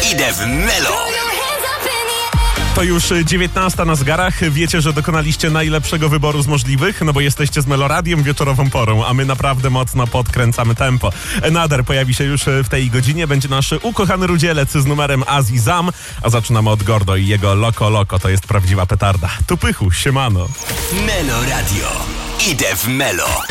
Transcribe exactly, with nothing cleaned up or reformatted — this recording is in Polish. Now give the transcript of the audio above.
Idę w Melo. To już dziewiętnasta na zegarach. Wiecie, że dokonaliście najlepszego wyboru z możliwych, no bo jesteście z Meloradiem wieczorową porą, a my naprawdę mocno podkręcamy tempo. Nader pojawi się już w tej godzinie. Będzie nasz ukochany rudzielec z numerem Azji Zam, a zaczynamy od Gordo i jego Loko Loko. To jest prawdziwa petarda. Tu Pychu, siemano. Melo Radio. Idę w Melo.